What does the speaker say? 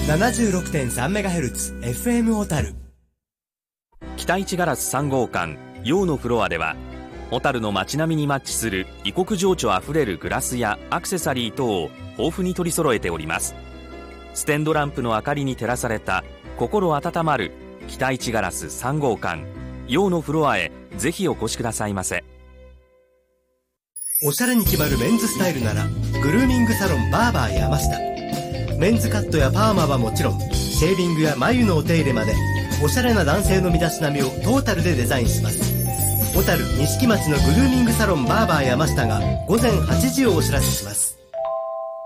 76.3MHz FM 小樽。 北一ガラス3号館陽のフロアでは、小樽の街並みにマッチする異国情緒あふれるグラスやアクセサリー等を豊富に取り揃えております。ステンドランプの明かりに照らされた心温まる北一ガラス3号館陽のフロアへぜひお越しくださいませ。 おしゃれに決まるメンズスタイルならグルーミングサロンバーバー山下。メンズカットやパーマはもちろん、シェービングや眉のお手入れまで、おしゃれな男性の身だしなみをトータルでデザインします。小樽錦町のグルーミングサロンバーバー山下が午前8時をお知らせします。